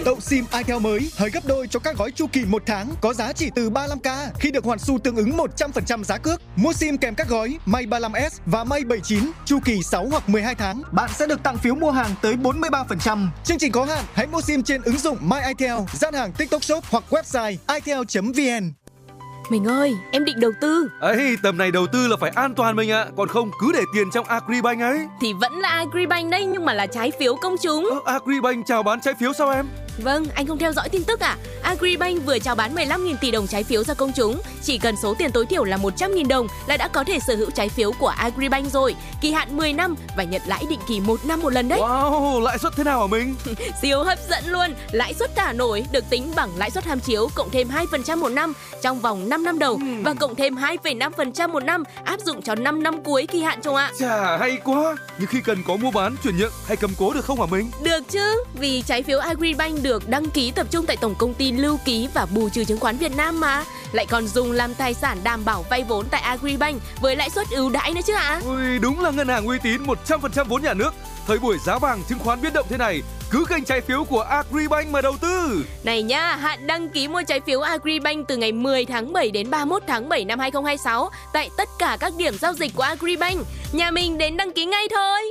Tậu SIM itel mới hời gấp đôi cho các gói chu kỳ 1 tháng có giá chỉ từ 35k khi được hoàn xu tương ứng 100% giá cước. Mua SIM kèm các gói May 35S và May 79 chu kỳ 6 hoặc 12 tháng, bạn sẽ được tặng phiếu mua hàng tới 43%. Chương trình có hạn, hãy mua SIM trên ứng dụng My itel, gian hàng TikTok Shop hoặc website itel.vn. Mình ơi, em định đầu tư. Ấy, tầm này đầu tư là phải an toàn mình ạ, còn không cứ để tiền trong Agribank ấy. Thì vẫn là Agribank đấy, nhưng mà là trái phiếu công chúng. Agribank chào bán trái phiếu sao em? Vâng, anh không theo dõi tin tức à? Agribank vừa chào bán 15.000 tỷ đồng trái phiếu ra công chúng. Chỉ cần số tiền tối thiểu là 100.000 đồng là đã có thể sở hữu trái phiếu của Agribank rồi. Kỳ hạn 10 năm và nhận lãi định kỳ 1 năm một lần đấy. Wow, lãi suất thế nào hả mình? Siêu hấp dẫn luôn. Lãi suất thả nổi được tính bằng lãi suất tham chiếu cộng thêm 2% một năm trong vòng 5 năm đầu và cộng thêm 2,5% một năm áp dụng cho 5 năm cuối kỳ hạn chồng ạ. Chà, hay quá. Nhưng khi cần có mua bán, chuyển nhượng hay cầm cố được không hả mình? Được chứ, vì trái phiếu Agribank được đăng ký tập trung tại Tổng công ty Lưu ký và Bù trừ chứng khoán Việt Nam mà. Lại còn dùng làm tài sản đảm bảo vay vốn tại Agribank với lãi suất ưu đãi nữa chứ ạ. Ui, đúng là ngân hàng uy tín 100% vốn nhà nước. Thời buổi giá vàng chứng khoán biến động thế này, cứ kênh trái phiếu của Agribank mà đầu tư. Này nhá, hạn đăng ký mua trái phiếu Agribank từ ngày 10 tháng 7 đến 31 tháng 7 năm 2026 tại tất cả các điểm giao dịch của Agribank. Nhà mình đến đăng ký ngay thôi.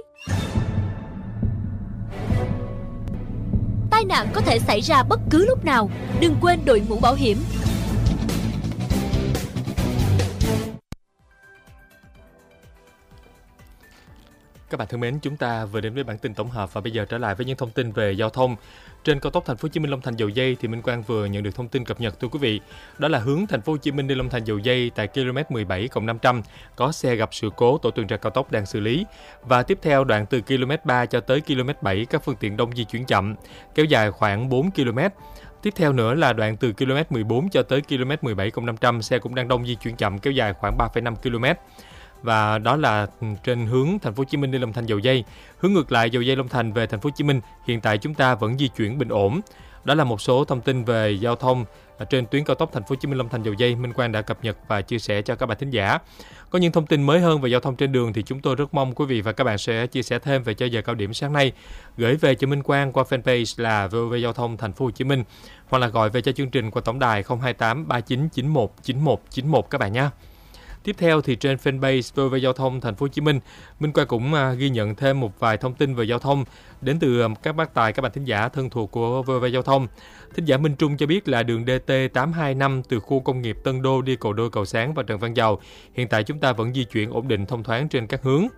Tai nạn có thể xảy ra bất cứ lúc nào, đừng quên đội mũ bảo hiểm. Các bạn thân mến, chúng ta vừa đến với bản tin tổng hợp và bây giờ trở lại với những thông tin về giao thông. Trên cao tốc Thành phố Hồ Chí Minh Long Thành Dầu Giây thì Minh Quang vừa nhận được thông tin cập nhật thưa quý vị. Đó là hướng Thành phố Hồ Chí Minh đi Long Thành Dầu Giây tại km 17+500 có xe gặp sự cố, tổ tuần tra cao tốc đang xử lý. Và tiếp theo đoạn từ km 3 cho tới km 7 các phương tiện đông di chuyển chậm, kéo dài khoảng 4 km. Tiếp theo nữa là đoạn từ km 14 cho tới km 17+500 xe cũng đang đông di chuyển chậm, kéo dài khoảng 3,5 km. Và đó là trên hướng Thành phố Hồ Chí Minh đi Long Thành Dầu Giây. Hướng ngược lại Dầu Giây Long Thành về Thành phố Hồ Chí Minh, hiện tại chúng ta vẫn di chuyển bình ổn. Đó là một số thông tin về giao thông trên tuyến cao tốc Thành phố Hồ Chí Minh Long Thành Dầu Giây Minh Quang đã cập nhật và chia sẻ cho các bạn thính giả. Có những thông tin mới hơn về giao thông trên đường thì chúng tôi rất mong quý vị và các bạn sẽ chia sẻ thêm về cho giờ cao điểm sáng nay, gửi về cho Minh Quang qua fanpage là VOV Giao thông Thành phố Hồ Chí Minh hoặc là gọi về cho chương trình qua tổng đài 028 39 91 91 91 các bạn nhé. Tiếp theo thì trên fanpage VOV Giao thông Thành phố Hồ Chí Minh, Minh Quang cũng ghi nhận thêm một vài thông tin về giao thông đến từ các bác tài, các bạn thính giả thân thuộc của VOV Giao thông. Thính giả Minh Trung cho biết là đường DT 825 từ khu công nghiệp Tân Đô đi cầu Đôi, cầu Sáng và Trần Văn Dầu. Hiện tại chúng ta vẫn di chuyển ổn định, thông thoáng trên các hướng.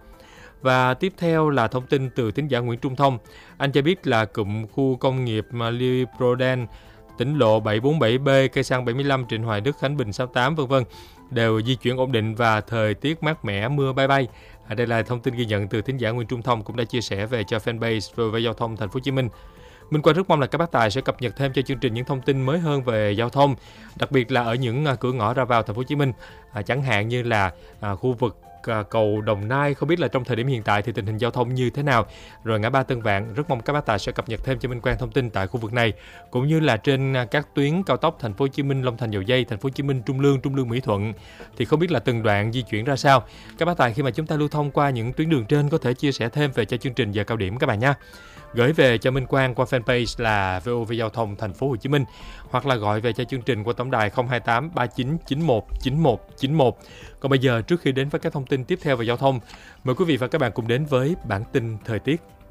Và tiếp theo là thông tin từ thính giả Nguyễn Trung Thông. Anh cho biết là cụm khu công nghiệp Liproden, tỉnh lộ 747B, cây xăng 75, Trịnh Hoài Đức, Khánh Bình 68 v.v. đều di chuyển ổn định và thời tiết mát mẻ, mưa bay bay. Đây là thông tin ghi nhận từ thính giả Nguyễn Trung Thông cũng đã chia sẻ về cho fanpage về giao thông Thành phố Hồ Chí Minh. Minh Quang rất mong là các bác tài sẽ cập nhật thêm cho chương trình những thông tin mới hơn về giao thông, đặc biệt là ở những cửa ngõ ra vào Thành phố Hồ Chí Minh, chẳng hạn như là khu vực cầu Đồng Nai. Không biết là trong thời điểm hiện tại thì tình hình giao thông như thế nào, rồi ngã ba Tân Vạn. Rất mong các bác tài sẽ cập nhật thêm cho Minh Quang thông tin tại khu vực này, cũng như là trên các tuyến cao tốc Thành phố Hồ Chí Minh Long Thành Dầu Giây, Thành phố Hồ Chí Minh Trung Lương Mỹ Thuận thì không biết là từng đoạn di chuyển ra sao. Các bác tài khi mà chúng ta lưu thông qua những tuyến đường trên có thể chia sẻ thêm về cho chương trình giờ cao điểm các bạn nhé. Gửi về cho Minh Quang qua fanpage là VOV Giao thông Thành phố Hồ Chí Minh hoặc là gọi về cho chương trình qua tổng đài 028 39 91 91 91. Còn bây giờ, trước khi đến với các thông tin tiếp theo về giao thông, mời quý vị và các bạn cùng đến với bản tin thời tiết.